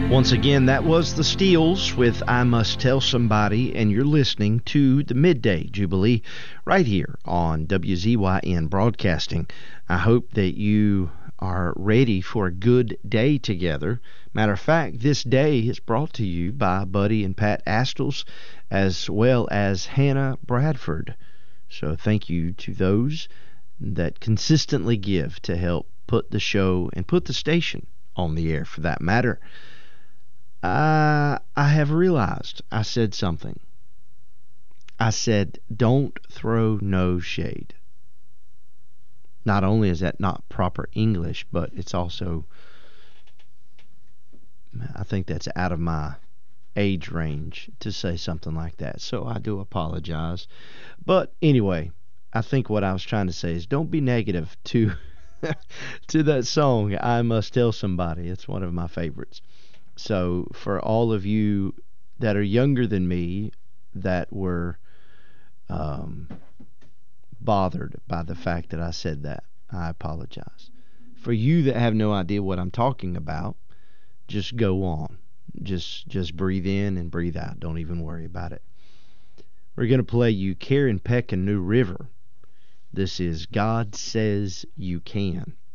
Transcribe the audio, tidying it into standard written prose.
Once again, that was the Steels with I Must Tell Somebody, and you're listening to the Midday Jubilee right here on WZYN Broadcasting. I hope that you are ready for a good day together. Matter of fact, this day is brought to you by Buddy and Pat Astles as well as Hannah Bradford. So thank you to those that consistently give to help put the show and put the station on the air for that matter. I have realized I said something. I said, don't throw no shade. Not only is that not proper English, but it's also, I think that's out of my age range to say something like that. So I do apologize. But anyway, I think what I was trying to say is don't be negative to to that song, I Must Tell Somebody. It's one of my favorites. So for all of you that are younger than me that were bothered by the fact that I said that, I apologize. For you that have no idea what I'm talking about, just go on. Just breathe in and breathe out. Don't even worry about it. We're going to play you Karen Peck and New River. This is God Says You Can.